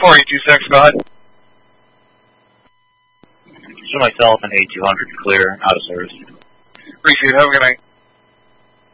426, go ahead. Show myself an A200 clear, out of service. Appreciate it. Have a good night.